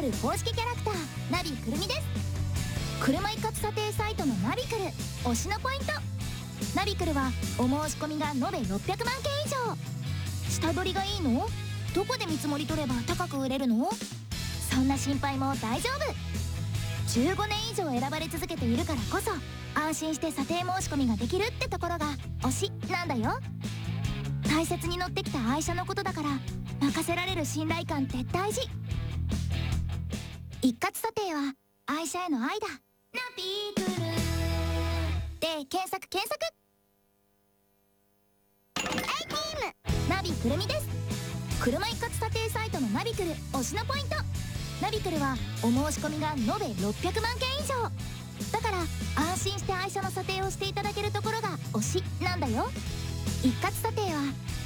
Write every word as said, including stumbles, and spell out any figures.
クル公式キャラクターナビくるみです。車一括査定サイトのナビクル推しのポイント。ナビクルはお申し込みが延べろっぴゃくまんけん以上。下取りがいいの？どこで見積もり取れば高く売れるの？そんな心配も大丈夫。じゅうごねん以上選ばれ続けているからこそ安心して査定申し込みができるってところが推しなんだよ。大切に乗ってきた愛車のことだから任せられる信頼感って大事。一括査定は愛車への愛だ。ナビクルで検索検索。ナビくるみです。車一括査定サイトのナビクル推しのポイント。ナビクルはお申し込みが延べろっぴゃくまんけん以上だから安心して愛車の査定をしていただけるところが推しなんだよ。一括査定は